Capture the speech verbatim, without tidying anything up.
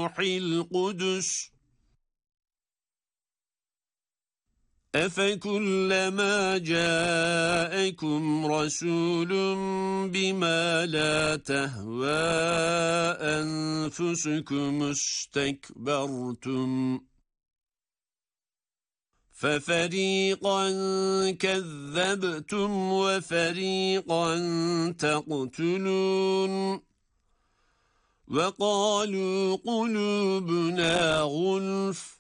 الروح القدس أفكلما جاءكم رسول بما لا تهوى أنفسكم استكبرتم ففريقا كذبتم وفريقا تقتلون وقالوا قلوبنا غلف